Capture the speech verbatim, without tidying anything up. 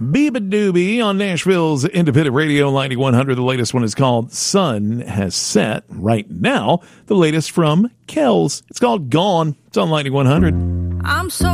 Biba Doobie on Nashville's Independent Radio ninety-one hundred. The latest one is called Sun Has Set. Right now, the latest from Kells. It's called Gone. It's on ninety-one hundred. I'm so